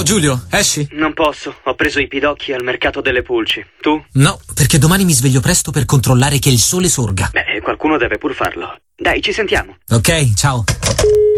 Ciao Giulio, esci? Non posso, ho preso i pidocchi al mercato delle pulci. Tu? No, perché domani mi sveglio presto per controllare che il sole sorga. Beh, qualcuno deve pur farlo. Dai, ci sentiamo. Ok, ciao.